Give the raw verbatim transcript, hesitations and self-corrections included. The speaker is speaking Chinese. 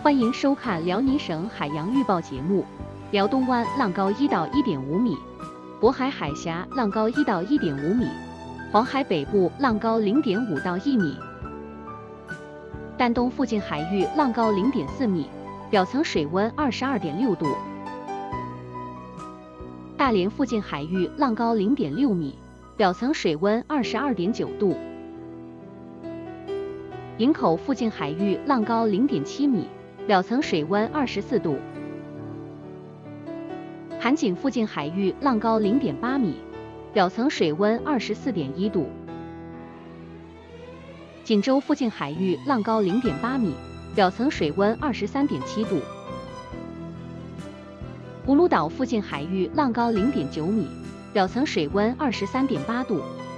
欢迎收看辽宁省海洋预报节目。辽东湾浪高一到一点五米，渤海海峡浪高一到一点五米，黄海北部浪高零点五到一米，丹东附近海域浪高零点四米，表层水温二十二点六度。大连附近海域浪高零点六米，表层水温二十二点九度。营口附近海域浪高零点七米，表层水温二十四度。韩景附近海域浪高零点八米，表层水温二十四点一度。锦州附近海域浪高零点八米，表层水温二十三点七度。葫芦岛附近海域浪高零点九米，表层水温二十三点八度。